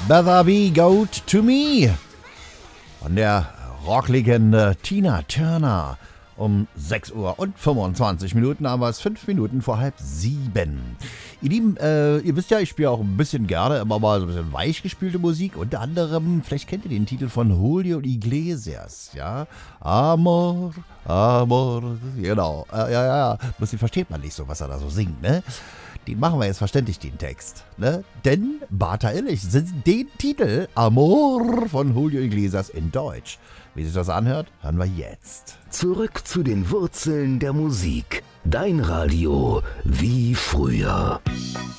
Better Be Good to Me von der Rocklegende Tina Turner. Um 6 Uhr und 25 Minuten haben wir es 5 Minuten vor 6:30. Ihr Lieben, ihr wisst ja, ich spiele auch ein bisschen gerne immer mal so ein bisschen weichgespülte Musik. Unter anderem, vielleicht kennt ihr den Titel von Julio Iglesias, ja? Amor, Amor, genau. Ja. Bloß den versteht man nicht so, was er da so singt, ne? Den machen wir jetzt verständlich, den Text, ne? Denn Bata Illich singt den Titel Amor von Julio Iglesias in Deutsch. Wie sich das anhört, hören wir jetzt. Zurück zu den Wurzeln der Musik. Dein Radio wie früher.